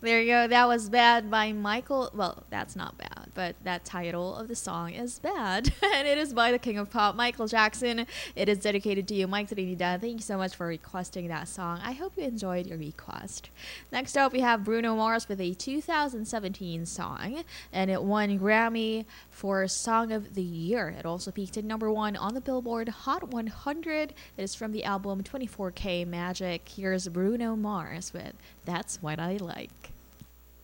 There you go. That was Bad by Michael. Well, that's not bad, but that title of the song is bad. And it is by the King of Pop, Michael Jackson. It is dedicated to you, Mike Trinidad. Thank you so much for requesting that song. I hope you enjoyed your request. Next up, we have Bruno Mars with a 2017 song, and it won Grammy for Song of the Year. It also peaked at number one on the Billboard Hot 100. It is from the album 24K Magic. Here's Bruno Mars with That's What I Like.